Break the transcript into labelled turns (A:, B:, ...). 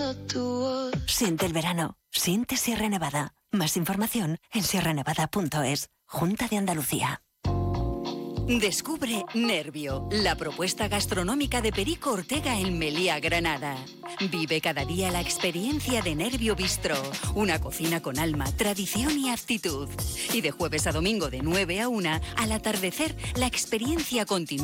A: Siente el verano. Siente Sierra Nevada. Más información en sierranevada.es. Junta de Andalucía. Descubre Nervio, la propuesta gastronómica de Perico Ortega en Melilla, Granada. Vive cada día la experiencia de Nervio Bistro, una cocina con alma, tradición y actitud. Y de jueves a domingo de 9 a 1, al atardecer, la experiencia continúa